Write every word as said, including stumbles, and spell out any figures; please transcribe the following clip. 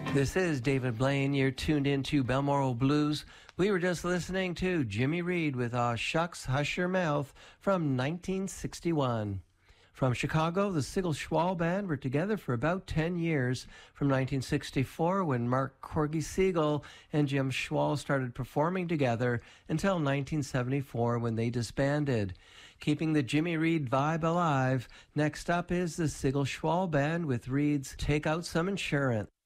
This is David Blaine. You're tuned into Balmoral Blues. We were just listening to Jimmy Reed with Aw Shucks, Hush Your Mouth from nineteen sixty-one. From Chicago, the Sigel Schwall Band were together for about ten years, from nineteen sixty-four when Mark Corgi Siegel and Jim Schwall started performing together until nineteen seventy-four when they disbanded. Keeping the Jimmy Reed vibe alive, next up is the Sigel Schwall Band with Reed's Take Out Some Insurance.